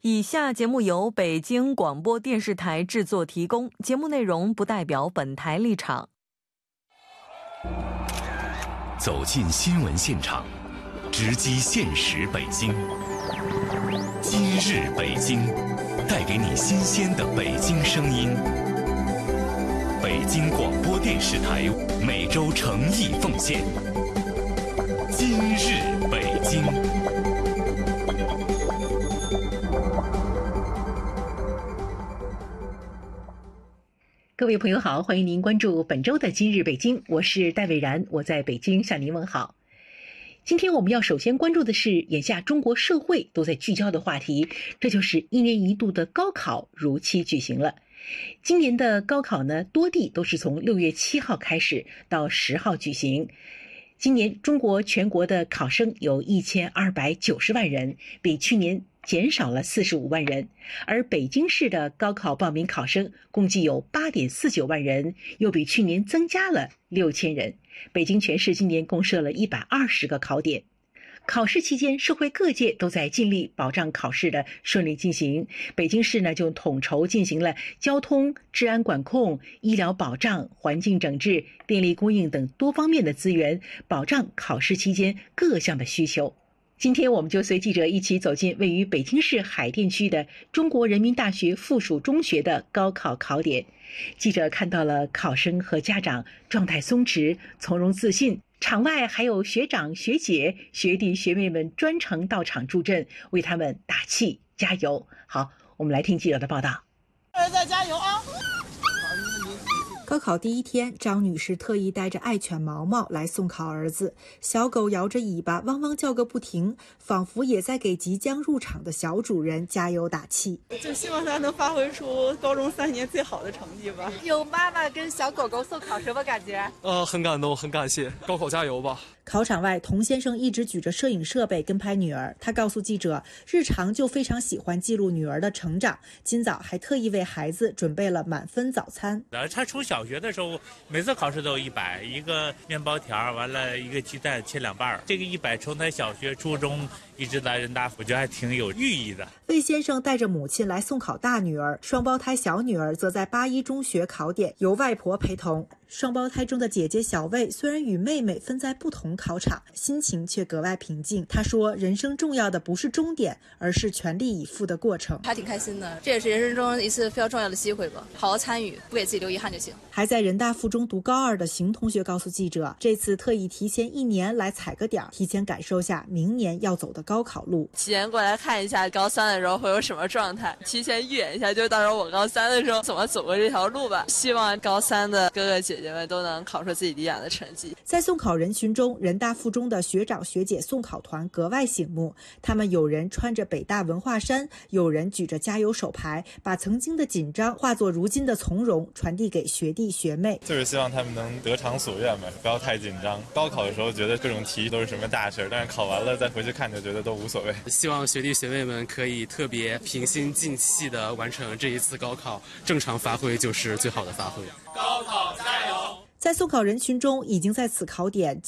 以下节目由北京广播电视台制作提供，节目内容不代表本台立场。 走进新闻现场，直击现实北京。今日北京，带给你新鲜的北京声音。北京广播电视台每周诚意奉献。今日北京。 各位朋友好，欢迎您关注本周的今日北京，我是戴伟然，我在北京向您问好。今天我们要首先关注的是眼下中国社会都在聚焦的话题，这就是一年一度的高考如期举行了。今年的高考呢，多地都是从6月7号开始到10号举行。今年中国全国的考生有1290万人，比去年减少了45万人，而北京市的高考报名考生共计有8.49万人，又比去年增加了6000人。北京全市今年共设了120个考点。考试期间，社会各界都在尽力保障考试的顺利进行。北京市呢就统筹进行了交通、治安管控、医疗保障、环境整治、电力供应等多方面的资源，保障考试期间各项的需求。今天我们就随记者一起走进位于北京市海淀区的中国人民大学附属中学的高考考点。记者看到了考生和家长状态松弛、从容自信，场外还有学长学姐、学弟学妹们专程到场助阵，为他们打气加油。好，我们来听记者的报道。 儿子加油啊！ 高考第一天，张女士特意带着爱犬毛毛来送考儿子，小狗摇着尾巴汪汪叫个不停，仿佛也在给即将入场的小主人加油打气。 就希望他能发挥出高中3年最好的成绩吧。 有妈妈跟小狗狗送考，什么感觉？ 很感动，很感谢，高考加油吧。 考场外，童先生一直举着摄影设备跟拍女儿。他告诉记者，日常就非常喜欢记录女儿的成长，今早还特意为孩子准备了满分早餐。 他从小学的时候，每次考试都有100，一个面包条，完了一个鸡蛋切2半。这个100从他小学、初中一直到人大，我觉得还挺有寓意的。 魏先生带着母亲来送考大女儿，双胞胎小女儿则在81中学考点，由外婆陪同。双胞胎中的姐姐小魏虽然与妹妹分在不同考场，心情却格外平静。她说，人生重要的不是终点，而是全力以赴的过程。 还挺开心的，这也是人生中一次非常重要的机会吧，好好参与，不给自己留遗憾就行。 还在人大附中读高2的邢同学告诉记者，这次特意提前1年来踩个点，提前感受下明年要走的高考路。 提前过来看一下高3的时候会有什么状态，提前预演一下，就到时候我高3的时候怎么走过这条路吧。希望高3的哥哥姐姐们都能考出自己理想的成绩。 在送考人群中，人大附中的学长学姐送考团格外醒目，他们有人穿着北大文化衫，有人举着加油手牌，把曾经的紧张化作如今的从容，传递给学弟学妹。 就是希望他们能得偿所愿吧，不要太紧张。高考的时候觉得各种题都是什么大事，但是考完了再回去看就觉得都无所谓。 希望学弟学妹们可以特别平心静气地完成这一次高考，正常发挥就是最好的发挥。 高考加油！在送考人群中，已经在此考点